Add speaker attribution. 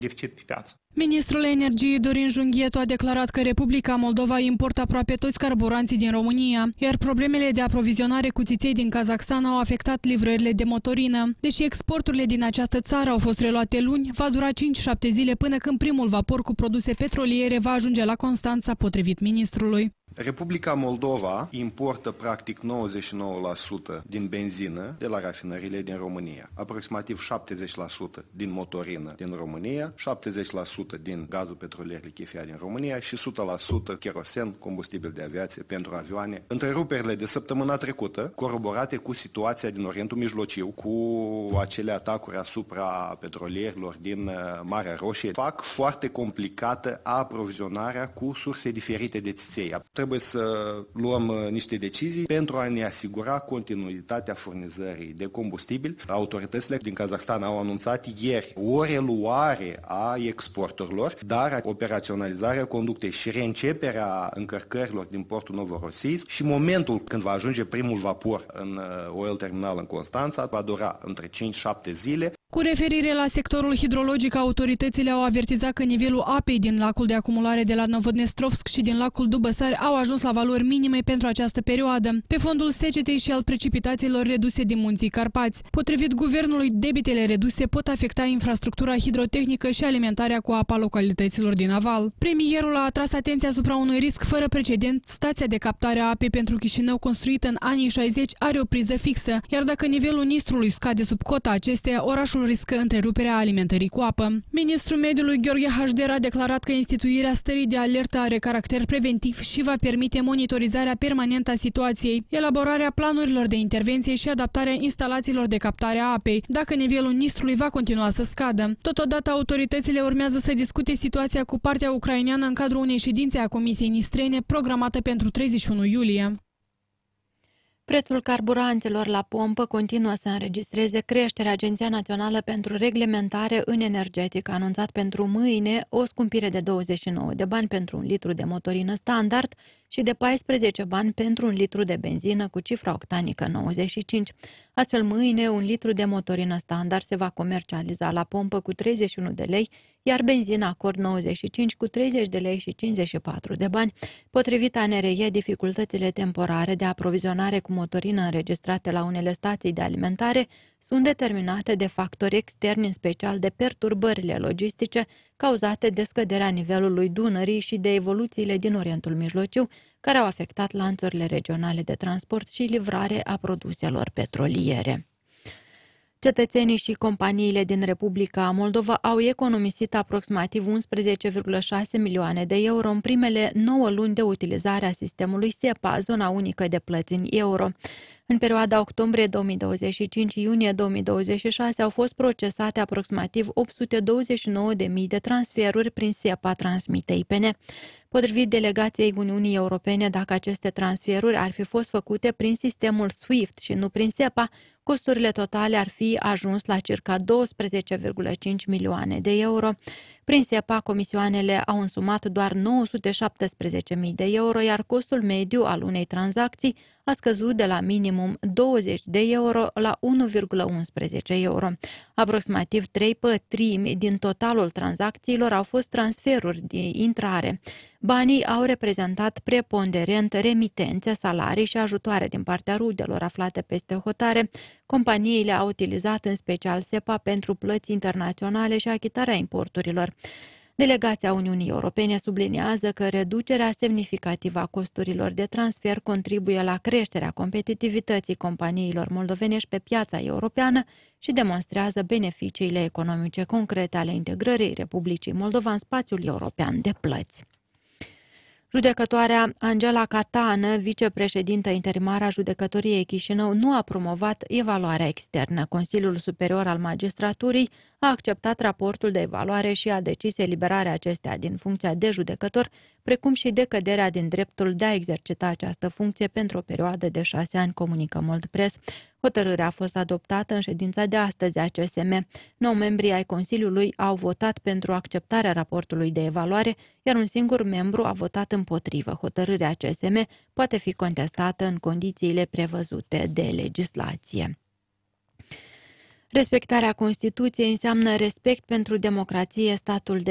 Speaker 1: deficit pe piață.
Speaker 2: Ministrul Energiei Dorin Junghietu a declarat că Republica Moldova importă aproape toți carburanții din România, iar problemele de aprovizionare cu țiței din Kazakhstan au afectat livrările de motorină. Deși exporturile din această țară au fost reluate luni, va dura 5-7 zile până când primul vapor cu produse petroliere va ajunge la Constanța, potrivit ministrului.
Speaker 1: Republica Moldova importă practic 99% din benzină de la rafinările din România, aproximativ 70% din motorină din România, 70% din gazul petrolier lichefiat din România și 100% kerosen, combustibil de aviație pentru avioane. Întreruperile de săptămâna trecută, coroborate cu situația din Orientul Mijlociu, cu acele atacuri asupra petrolierilor din Marea Roșie, fac foarte complicată aprovizionarea cu surse diferite de țiței. Trebuie să luăm niște decizii pentru a ne asigura continuitatea furnizării de combustibil. Autoritățile din Kazakhstan au anunțat ieri o reluare a exporturilor, dar operaționalizarea conductei și reînceperea încărcărilor din portul Novorossiysk și momentul când va ajunge primul vapor în Oil Terminal în Constanța va dura între 5-7 zile.
Speaker 2: Cu referire la sectorul hidrologic, autoritățile au avertizat că nivelul apei din lacul de acumulare de la Novodnestrovsk și din lacul Dubăsari au ajuns la valori minime pentru această perioadă, pe fondul secetei și al precipitațiilor reduse din munții Carpați. Potrivit guvernului, debitele reduse pot afecta infrastructura hidrotehnică și alimentarea cu apa localităților din aval. Premierul a atras atenția asupra unui risc fără precedent. Stația de captare a apei pentru Chișinău, construită în anii 60, are o priză fixă, iar dacă nivelul Nistrului scade sub cota acesteia, orașul riscă întreruperea alimentării cu apă. Ministrul Mediului Gheorghe Hajder a declarat că instituirea stării de alertă are caracter preventiv și va permite monitorizarea permanentă a situației, elaborarea planurilor de intervenție și adaptarea instalațiilor de captare a apei, dacă nivelul Nistrului va continua să scadă. Totodată, autoritățile urmează să discute situația cu partea ucraineană în cadrul unei ședințe a Comisiei Nistrene programată pentru 31 iulie.
Speaker 3: Prețul carburanților la pompă continuă să înregistreze creștere. Agenția Națională pentru Reglementare în Energetic a anunțat pentru mâine o scumpire de 29 de bani pentru un litru de motorină standard și de 14 bani pentru un litru de benzină cu cifra octanică 95. Astfel, mâine un litru de motorină standard se va comercializa la pompă cu 31 de lei, iar benzina Acord 95 cu 30 de lei și 54 de bani. Potrivit ANRE, dificultățile temporare de aprovizionare cu motorină înregistrate la unele stații de alimentare sunt determinate de factori externi, în special de perturbările logistice cauzate de scăderea nivelului Dunării și de evoluțiile din Orientul Mijlociu, care au afectat lanțurile regionale de transport și livrare a produselor petroliere. Cetățenii și companiile din Republica Moldova au economisit aproximativ 11,6 milioane de euro în primele 9 luni de utilizare a sistemului SEPA, zona unică de plăți în euro. În perioada octombrie 2025-iunie 2026 au fost procesate aproximativ 829.000 de transferuri prin SEPA Transmite IPN. Potrivit delegației Uniunii Europene, dacă aceste transferuri ar fi fost făcute prin sistemul SWIFT și nu prin SEPA, costurile totale ar fi ajuns la circa 12,5 milioane de euro. Prin SEPA, comisioanele au însumat doar 917.000 de euro, iar costul mediu al unei tranzacții a scăzut de la minimum 20 de euro la 1,11 euro. Aproximativ 3/4 din totalul tranzacțiilor au fost transferuri de intrare. Banii au reprezentat preponderent remitențe, salarii și ajutoare din partea rudelor aflate peste hotare. Companiile au utilizat în special SEPA pentru plăți internaționale și achitarea importurilor. Delegația Uniunii Europene subliniază că reducerea semnificativă a costurilor de transfer contribuie la creșterea competitivității companiilor moldovenești pe piața europeană și demonstrează beneficiile economice concrete ale integrării Republicii Moldova în spațiul european de plăți. Judecătoarea Angela Catană, vicepreședintă interimară a Judecătoriei Chișinău, nu a promovat evaluarea externă. Consiliul Superior al Magistraturii a acceptat raportul de evaluare și a decis eliberarea acesteia din funcția de judecător, precum și decăderea din dreptul de a exercita această funcție pentru o perioadă de 6 ani, comunică Moldpress. Hotărârea a fost adoptată în ședința de astăzi a CSM. 9 membri ai Consiliului au votat pentru acceptarea raportului de evaluare, iar un singur membru a votat împotrivă. Hotărârea CSM poate fi contestată în condițiile prevăzute de legislație. Respectarea Constituției înseamnă respect pentru democrație, statul de